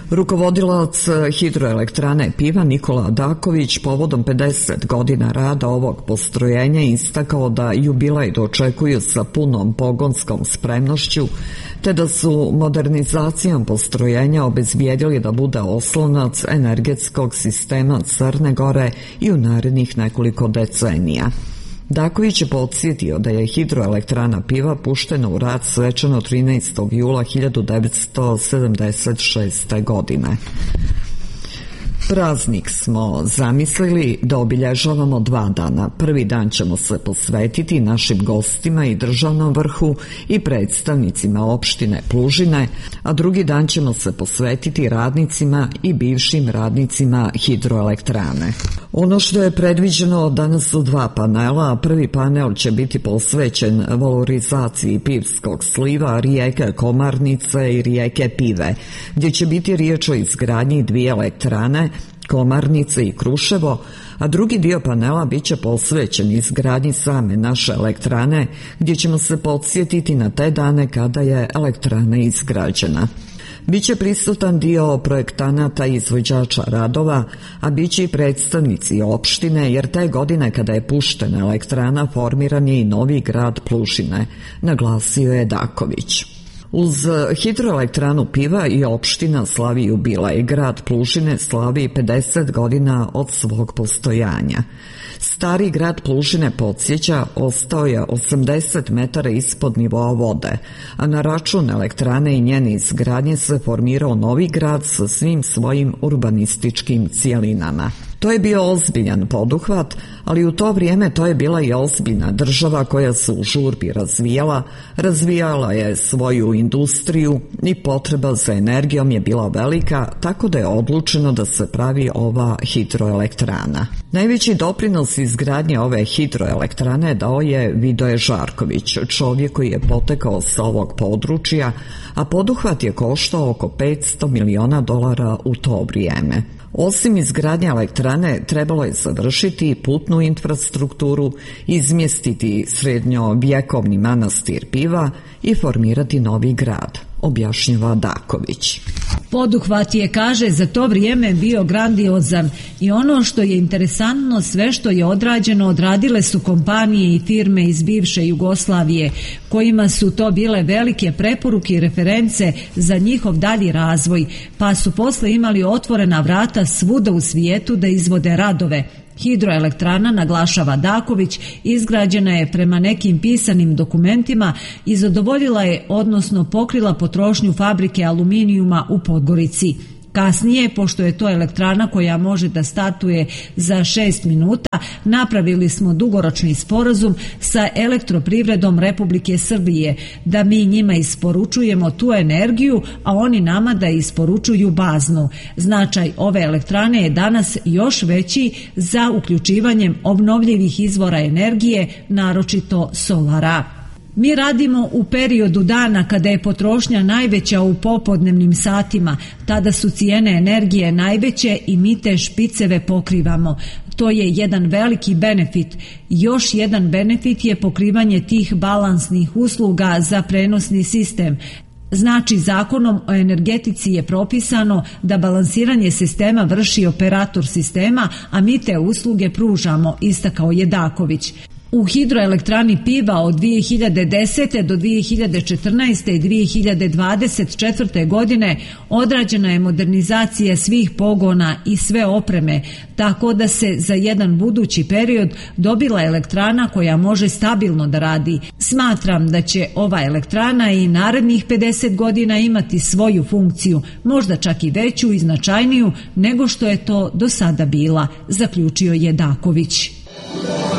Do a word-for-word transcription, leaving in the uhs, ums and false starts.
Rukovodilac hidroelektrane Piva Nikola Daković povodom pedeset godina rada ovog postrojenja istakao da jubilej dočekuju sa punom pogonskom spremnošću, te da su modernizacijom postrojenja obezbijedili da bude oslonac energetskog sistema Crne Gore i u narednih nekoliko decenija. Daković je podsjetio da je hidroelektrana Piva puštena u rad svečano trinaestog jula hiljadu devetsto sedamdeset šeste. godine. Praznik smo zamislili da obilježavamo dva dana. Prvi dan ćemo se posvetiti našim gostima i državnom vrhu i predstavnicima opštine Plužine, a drugi dan ćemo se posvetiti radnicima i bivšim radnicima hidroelektrane. Ono što je predviđeno danas su dva panela, a prvi panel će biti posvećen valorizaciji pivskog sliva, rijeke Komarnice i rijeke Pive, gdje će biti riječ o izgradnji dvije elektrane, Komarnice i Kruševo, a drugi dio panela bit će posvećen izgradnji same naše elektrane, gdje ćemo se podsjetiti na te dane kada je elektrana izgrađena. Biće prisutan dio projektanata i izvođača radova, a biće i predstavnici opštine, jer te godine kada je puštena elektrana formiran je i novi grad Plužine, naglasio je Daković. Uz hidroelektranu Piva i opština slavi jubilej, grad Plužine slavi pedeset godina od svog postojanja. Stari grad Plužine, podsjeća, ostao je osamdeset metara ispod nivoa vode, a na račun elektrane i njene izgradnje se formirao novi grad sa svim svojim urbanističkim cijelinama. To je bio ozbiljan poduhvat, ali u to vrijeme to je bila i ozbiljna država koja se u žurbi razvijala, razvijala je svoju industriju i potreba za energijom je bila velika, tako da je odlučeno da se pravi ova hidroelektrana. Najveći doprinos izgradnje ove hidroelektrane dao je Vidoje Žarković, čovjek koji je potekao sa ovog područja, a poduhvat je koštao oko petsto miliona dolara u to vrijeme. Osim izgradnje elektrane, trebalo je završiti putnu infrastrukturu, izmjestiti srednjovjekovni manastir Piva i formirati novi grad, objašnjava Daković. Poduhvat je, kaže, za to vrijeme bio grandiozan i ono što je interesantno, sve što je odrađeno odradile su kompanije i firme iz bivše Jugoslavije, kojima su to bile velike preporuke i reference za njihov dalji razvoj, pa su posle imali otvorena vrata svuda u svijetu da izvode radove. Hidroelektrana, naglašava Daković, izgrađena je prema nekim pisanim dokumentima i zadovoljila je, odnosno pokrila potrošnju fabrike aluminijuma u Podgorici. Kasnije, pošto je to elektrana koja može da startuje za šest minuta, napravili smo dugoročni sporazum sa Elektroprivredom Republike Srbije, da mi njima isporučujemo tu energiju, a oni nama da isporučuju baznu. Značaj ove elektrane je danas još veći za uključivanjem obnovljivih izvora energije, naročito solara. Mi radimo u periodu dana kada je potrošnja najveća u popodnevnim satima, tada su cijene energije najveće i mi te špiceve pokrivamo. To je jedan veliki benefit. Još jedan benefit je pokrivanje tih balansnih usluga za prenosni sistem. Znači, zakonom o energetici je propisano da balansiranje sistema vrši operator sistema, a mi te usluge pružamo, istakao je Daković. U hidroelektrani Piva od dvije hiljade desete. do dvije hiljade četrnaeste. i dvije hiljade dvadeset četvrte. godine odrađena je modernizacija svih pogona i sve opreme, tako da se za jedan budući period dobila elektrana koja može stabilno da radi. Smatram da će ova elektrana i narednih pedeset godina imati svoju funkciju, možda čak i veću i značajniju nego što je to do sada bila, zaključio je Daković.